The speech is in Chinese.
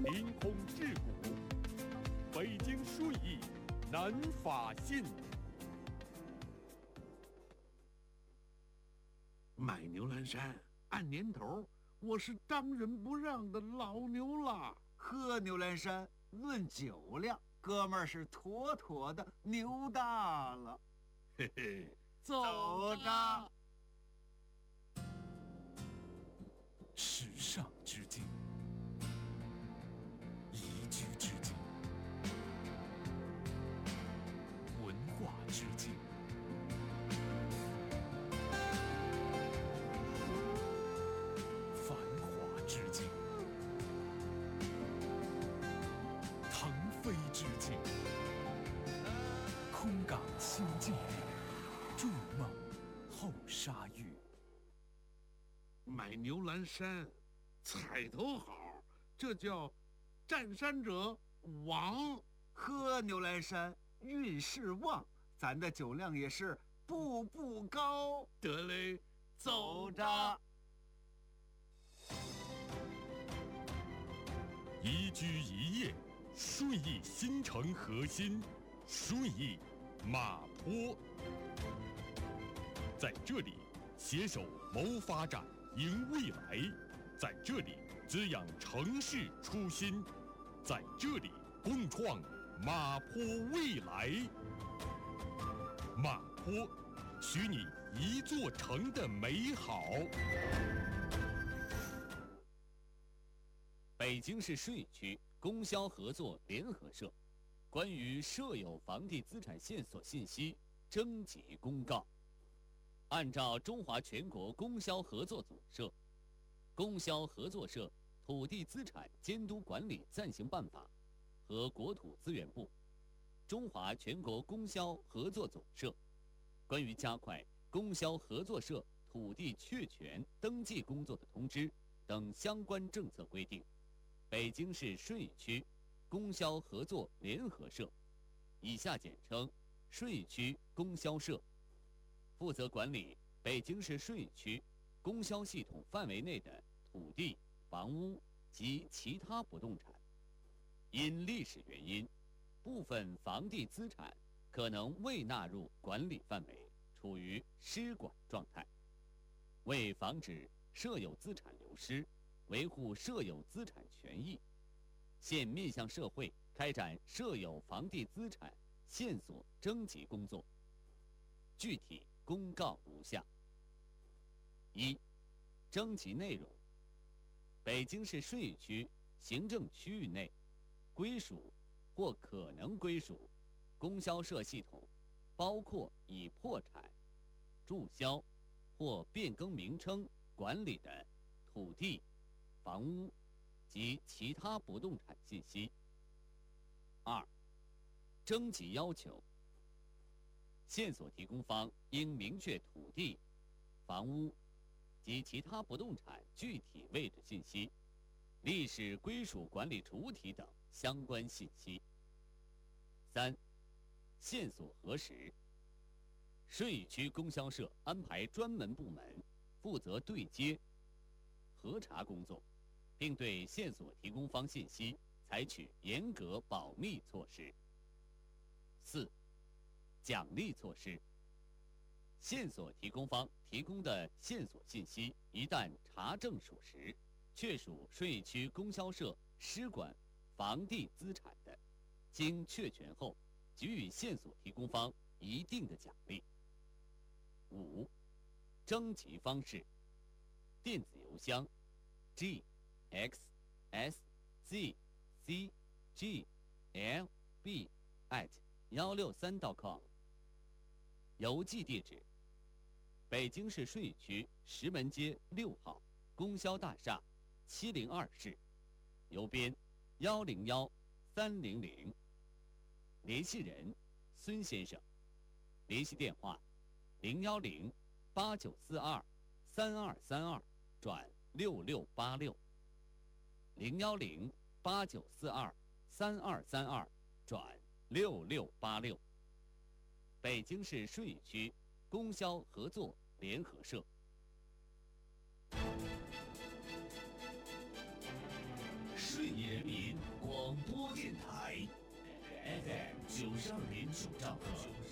凌空至古，北京顺义南法信。 买牛栏山，按年头，我是当仁不让的老牛了。 喝牛栏山，论酒量，哥们儿是妥妥的牛大了。 嘿嘿， 走着。 时尚之境，宜居之境，文化之境，繁华之境，腾飞之境，空港新境地，筑梦后沙峪。 买牛栏山，彩头好，这叫占山者旺。 喝牛栏山，运势旺，咱的酒量也是步步高。 得嘞， 走着。 宜居一夜，顺义新城核心，顺义马坡，在这里携手谋发展。迎未来，在这里滋养城市初心，在这里共创马坡未来。马坡，许你一座城的美好。 北京市顺义区供销合作联合社关于设有房地资产线索信息征集公告。按照中华全国供销合作总社、供销合作社土地资产监督管理暂行办法和国土资源部、中华全国供销合作总社关于加快供销合作社土地确权登记工作的通知等相关政策规定，北京市顺义区供销合作联合社（以下简称顺义区供销社）负责管理北京市顺义区供销系统范围内的土地、房屋及其他不动产。因历史原因，部分房地资产可能未纳入管理范围，处于失管状态。为防止设有资产流失，维护设有资产权益，现面向社会开展设有房地资产线索征集工作。具体公告如下：一、征集内容。北京市顺义区行政区域内归属或可能归属供销社系统，包括已破产、注销或变更名称管理的土地、房屋及其他不动产信息。二、征集要求。线索提供方应明确土地、房屋及其他不动产具体位置信息、历史归属管理主体等相关信息。三、线索核实。顺义区供销社安排专门部门负责对接、核查工作，并对线索提供方信息采取严格保密措施。四、奖励措施。线索提供方提供的线索信息一旦查证属实，确属顺义区供销社失管房地资产的，经确权后给予线索提供方一定的奖励。五、征集方式。电子邮箱 gxscglb@163.com。邮寄地址：北京市顺义区石门街6号供销大厦702室，邮编101300。联系人：孙先生。联系电话：010-8942-3232-6686。010-8942-3232-6686。北京市顺义区供销合作联合社。 顺义人民电台，FM 92.9兆赫。